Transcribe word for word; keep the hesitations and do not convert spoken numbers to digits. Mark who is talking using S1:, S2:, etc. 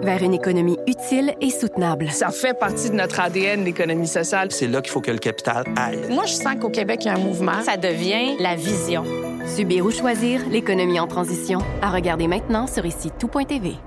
S1: vers une économie utile et soutenable.
S2: Ça fait partie de notre A D N, l'économie sociale.
S3: C'est là qu'il faut que le capital aille.
S2: Moi, je sens qu'au Québec, il y a un mouvement.
S4: Ça devient la vision.
S1: Subir ou choisir l'économie en transition. À regarder maintenant sur ici tout point T V.